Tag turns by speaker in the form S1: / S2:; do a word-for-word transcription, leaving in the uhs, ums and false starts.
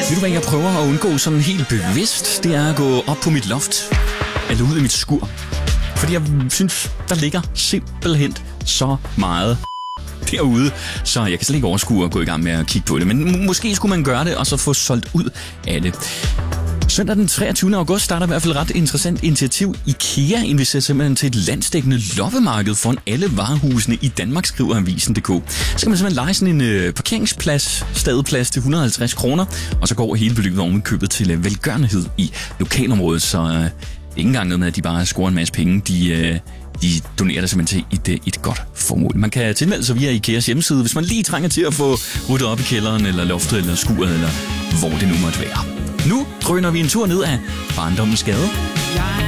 S1: Ved du hvad, jeg prøver at undgå sådan helt bevidst? Det er at gå op på mit loft, eller ud i mit skur. Fordi jeg synes, der ligger simpelthen så meget derude, så jeg kan slet ikke overskue at gå i gang med at kigge på det. Men måske skulle man gøre det, og så få solgt ud af det. Søndag den treogtyvende august starter i hvert fald et ret interessant initiativ. IKEA inviterer simpelthen til et landsdækkende loppemarked foran alle varehusene i Danmark, skriver avisen punktum d k. Så kan man simpelthen leje sådan en øh, parkeringsplads, stadeplads til et hundrede og halvtreds kroner, og så går hele beløbet oven i købet til øh, velgørenhed i lokalområdet. Så øh, det er ikke engang noget med, at de bare scorer en masse penge. De, øh, de donerer det simpelthen til et, et godt formål. Man kan tilmelde sig via IKEAs hjemmeside, hvis man lige trænger til at få ryddet op i kælderen, eller loftet, eller skuret, eller hvor det nu måtte være. Nu drøner vi en tur ned af barndommens gade.